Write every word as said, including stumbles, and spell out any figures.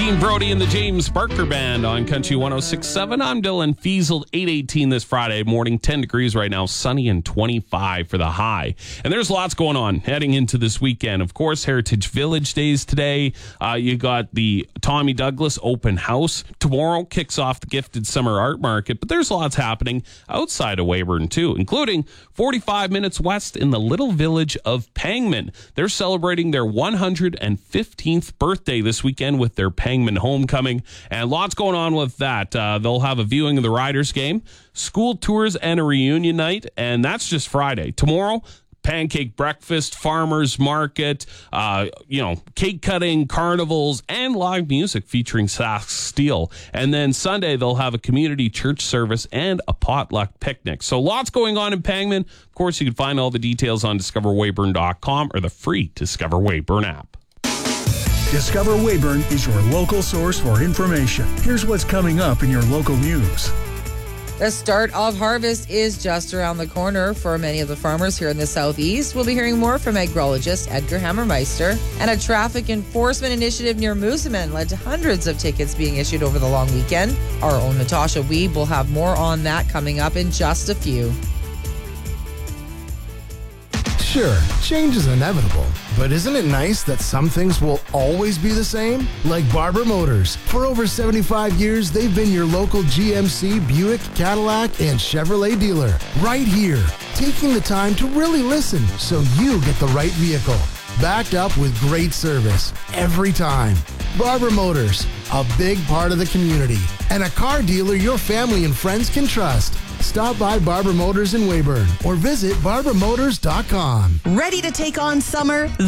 Gene Brody and the James Barker Band on Country one oh six point seven. I'm Dylan Fiesel. eight eighteen this Friday morning, ten degrees right now, sunny and twenty-five for the high. And there's lots going on heading into this weekend. Of course, Heritage Village Days today. Uh, you got the Tommy Douglas Open House. Tomorrow kicks off the Gifted Summer Art Market. But there's lots happening outside of Weyburn, too, including forty-five minutes west in the little village of Pangman. They're celebrating their one hundred fifteenth birthday this weekend with their Pangman Homecoming, and lots going on with that. Uh, they'll have a viewing of the Riders game, school tours, and a reunion night, and that's just Friday. Tomorrow, pancake breakfast, farmers market, uh, you know, cake cutting, carnivals, and live music featuring Sask Steel. And then Sunday, they'll have a community church service and a potluck picnic. So lots going on in Pangman. Of course, you can find all the details on discover weyburn dot com or the free Discover Weyburn app. Discover Weyburn is your local source for information. Here's what's coming up in your local news. The start of harvest is just around the corner for many of the farmers here in the southeast. We'll be hearing more from agrologist Edgar Hammermeister. And a traffic enforcement initiative near Moosomin led to hundreds of tickets being issued over the long weekend. Our own Natasha Weeb will have more on that coming up in just a few. Sure, change is inevitable, but isn't it nice that some things will always be the same? Like Barber Motors. For over seventy-five years, they've been your local G M C, Buick, Cadillac, and Chevrolet dealer. Right here, taking the time to really listen so you get the right vehicle. Backed up with great service every time. Barber Motors, a big part of the community, and a car dealer your family and friends can trust. Stop by Barber Motors in Weyburn or visit barber motors dot com. Ready to take on summer?